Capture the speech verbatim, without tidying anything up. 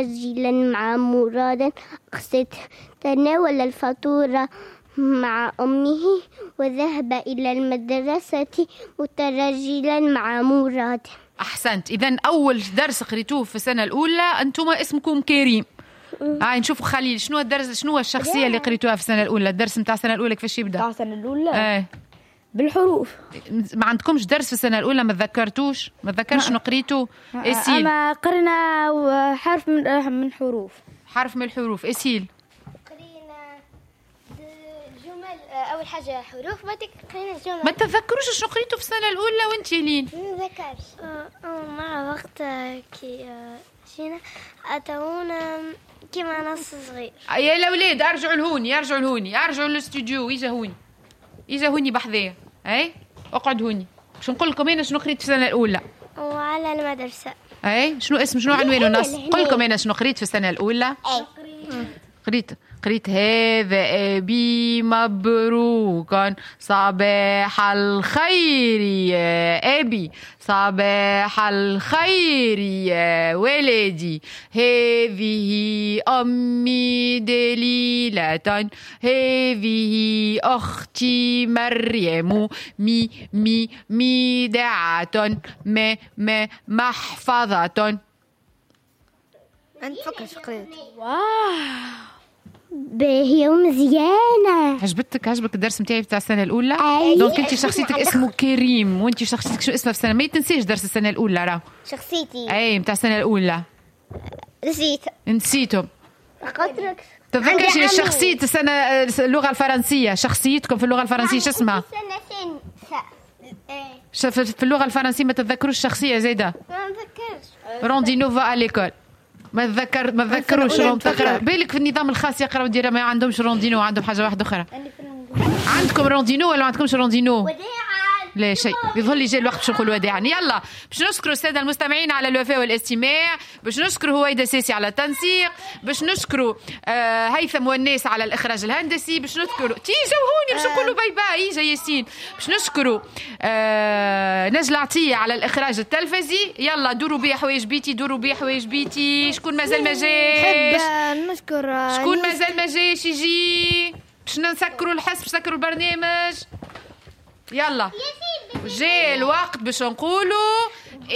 مترجلا مع مراد أقصد تناول الفطور مع أمه وذهب إلى المدرسة مترجلا مع مراد. أحسنت. إذن أول درس قريتوه في السنة الأولى أنتم اسمكم كريم. هاي نشوفوا خليل، شنو الدرس، شنو الشخصية اللي قريتوها في السنة الأولى؟ الدرس متاع السنة الأولى كيفاش يبدأ؟ متاع السنة الأولى ايه بالحروف. ما عندكمش درس في السنة الأولى؟ ما تذكرتوش؟ ما تذكرش شنو قريتوا؟ إسيل. أما قرنا حرف من من حروف. حرف من الحروف. إسيل. قرينا جمل، أول حاجة حروف، بعدين قرينا جمل. ما تذكروش شنو قريتوا في السنة الأولى وأنت لين؟ ما ذكرش. مع وقت كي جينا أتونا كيما نص صغير. يا الأولاد أرجعوا لهوني، أرجعوا لهوني، أرجعوا للاستوديو، إجا هوني، إجا هوني بحذايا. أي اقعد هوني باش نقول لكم أنا شنو قريت في السنة الأولى. وعلى المدرسة. أي شنو اسم شنو عنوانه نص؟ قل لكم أنا شنو قريت في السنة الأولى. قريت قريت هذا أبي مبروكا صباح الخير يا أبي، صباح الخير يا ولدي، هذه أمي دليلة، هذه أختي مريم، مي مي ميدعة، ما ما محفظة. أنت فكر في قريت. واو باهية ومزيانة. عجبتك عجبك الدرس متاعي بتاع السنة الأولى؟ أي. دونك أنت شخصيتك اسمه كريم، وأنت شخصيتك شو اسمها في السنة؟ ما تنسيش درس السنة الأولى راه. شخصيتي أي متاع السنة الأولى نسيت. نسيتهم. قدرك تذكرش شخصية السنة اللغة الفرنسية، شخصيتكم في اللغة الفرنسية شو اسمها؟ سنتين في اللغة الفرنسية ما تتذكروش الشخصية زيدا؟ ما نذكرش. روندينو فا أليكول. ما تذكر ما تذكروش. بالك في النظام الخاص يقراو ديرا ما عندهمش روندينو، عندهم حاجة واحدة أخرى. عندكم روندينو ولا ما عندكمش روندينو؟ وداعا. لا شيء، يظل لي جاي الوقت باش نقول وداعا. يلا باش نشكروا الساده المستمعين على الوفاء والاستماع، باش نشكروا هويدا ساسي على التنسيق، باش نشكروا آه هيثم والناس على الاخراج الهندسي، باش نشكروا تي جوهوني باش نقولوا باي باي جاي ياسين، باش نشكروا آه نجلة عطية على الاخراج التلفزي. يلا دوروا بيا حوايج بيتي، دوروا بيا حوايج بيتي. شكون مازال ما جاش؟ نشكر شكون مازال ما جاش يجي باش نسكروا الحس، باش نسكروا البرنامج. يلا جاء الوقت باش نقولوا